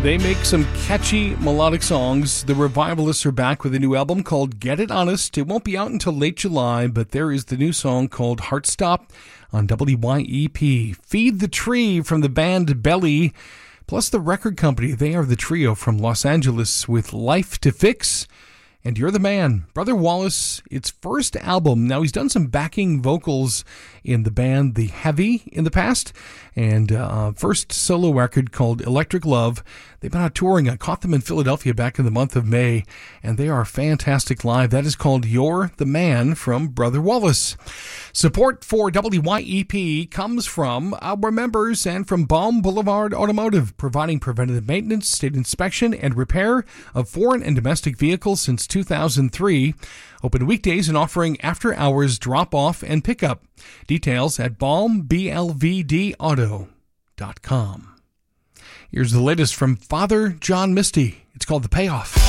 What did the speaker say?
They make some catchy melodic songs. The Revivalists are back with a new album called Get It Honest. It won't be out until late July, but there is the new song called Heartstop on WYEP. Feed the Tree from the band Belly, plus the record company. They are the trio from Los Angeles with Life to Fix. And You're the Man. Brother Wallace, its first album. Now, he's done some backing vocals in the band The Heavy in the past, and first solo record called Electric Love. They've been out touring. I caught them in Philadelphia back in the month of May, and they are fantastic live. That is called You're the Man from Brother Wallace. Support for WYEP comes from our members and from Baum Boulevard Automotive, providing preventative maintenance, state inspection, and repair of foreign and domestic vehicles since 2003. Open weekdays and offering after-hours drop-off and pickup. Details at baumblvdauto.com. Here's the latest from Father John Misty. It's called The Payoff.